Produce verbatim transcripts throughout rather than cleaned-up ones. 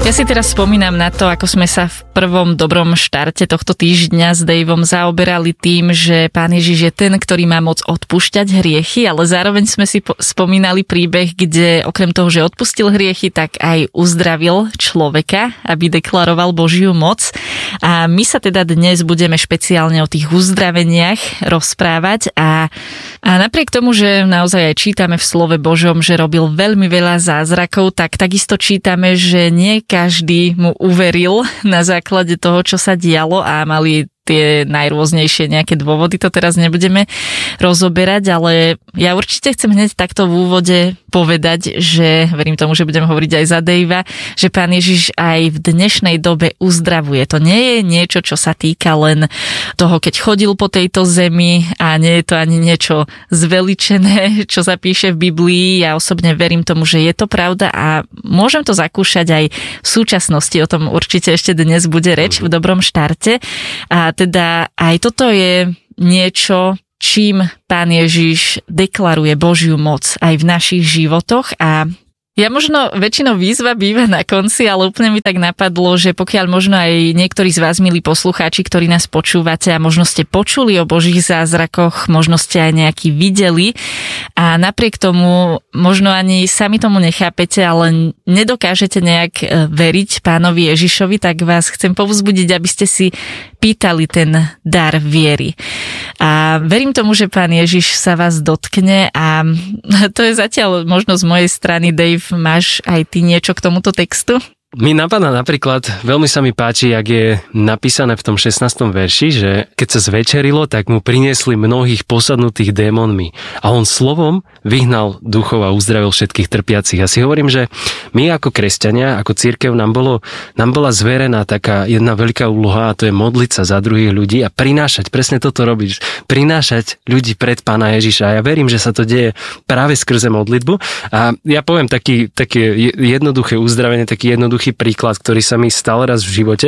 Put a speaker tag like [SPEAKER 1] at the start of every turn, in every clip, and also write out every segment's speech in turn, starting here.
[SPEAKER 1] Ja si teraz spomínam na to, ako sme sa v prvom dobrom štarte tohto týždňa s Daveom zaoberali tým, že Pán Ježiš je ten, ktorý má moc odpúšťať hriechy, ale zároveň sme si po- spomínali príbeh, kde okrem toho, že odpustil hriechy, tak aj uzdravil človeka, aby deklaroval Božiu moc. A my sa teda dnes budeme špeciálne o tých uzdraveniach rozprávať a, a napriek tomu, že naozaj aj čítame v slove Božom, že robil veľmi veľa zázrakov, tak takisto čítame, že nie každý mu uveril na základe toho, čo sa dialo a mali tie najrôznejšie nejaké dôvody, to teraz nebudeme rozoberať, ale ja určite chcem hneď takto v úvode povedať, že verím tomu, že budem hovoriť aj za Davea, že Pán Ježiš aj v dnešnej dobe uzdravuje. To nie je niečo, čo sa týka len toho, keď chodil po tejto zemi a nie je to ani niečo zveličené, čo sa píše v Biblii. Ja osobne verím tomu, že je to pravda a môžem to zakúšať aj v súčasnosti. O tom určite ešte dnes bude reč v dobrom štarte. A teda aj toto je niečo, čím Pán Ježiš deklaruje Božiu moc aj v našich životoch a ja možno väčšinou výzva býva na konci, ale úplne mi tak napadlo, že pokiaľ možno aj niektorí z vás, milí poslucháči, ktorí nás počúvate a možno ste počuli o Božích zázrakoch, možno ste aj nejaký videli a napriek tomu možno ani sami tomu nechápete, ale nedokážete nejak veriť Pánovi Ježišovi, tak vás chcem povzbudiť, aby ste si pýtali ten dar viery. A verím tomu, že Pán Ježiš sa vás dotkne a to je zatiaľ možno z mojej strany. Dave, máš aj ty niečo k tomuto textu?
[SPEAKER 2] Mi napadá napríklad, veľmi sa mi páči, jak je napísané v tom šestnástom verši, že keď sa zvečerilo, tak mu priniesli mnohých posadnutých démonmi a on slovom vyhnal duchov a uzdravil všetkých trpiacich. Ja si hovorím, že my ako kresťania, ako cirkev, nám, bolo, nám bola zverená taká jedna veľká úloha a to je modliť sa za druhých ľudí a prinášať, presne toto robíš, prinášať ľudí pred Pána Ježiša. A ja verím, že sa to deje práve skrze modlitbu. A ja poviem taký, také jednoduché uzdravenie, taký jednoduchý príklad, ktorý sa mi stal raz v živote,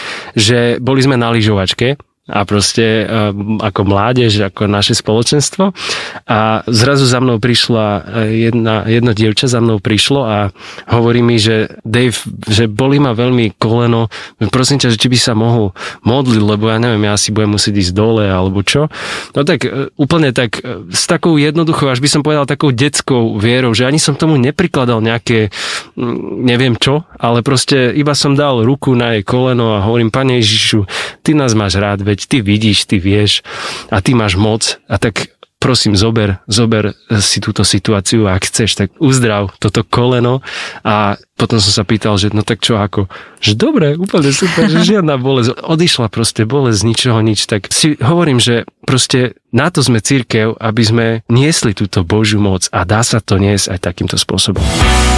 [SPEAKER 2] že boli sme na lyžovačke a proste ako mládež, ako naše spoločenstvo a zrazu za mnou prišla jedna, jedno dievča za mnou prišlo a hovorí mi, že Dave, že bolí ma veľmi koleno, prosím ťa, že či by sa mohol modliť, lebo ja neviem, ja si budem musieť ísť dole alebo čo. No tak úplne tak s takou jednoduchou, až by som povedal takou detskou vierou, že ani som tomu neprikladal nejaké neviem čo, ale proste iba som dal ruku na jej koleno a hovorím, Pane Ježišu, ty nás máš rád, veď ty vidíš, ty vieš a ty máš moc a tak prosím, zober, zober si túto situáciu a ak chceš, tak uzdrav toto koleno a potom som sa pýtal, že no tak čo ako, že dobre, úplne super, že žiadna bolesť, odišla proste bolesť z ničoho nič, tak si hovorím, že proste na to sme cirkev, aby sme niesli túto Božiu moc a dá sa to niesť aj takýmto spôsobom.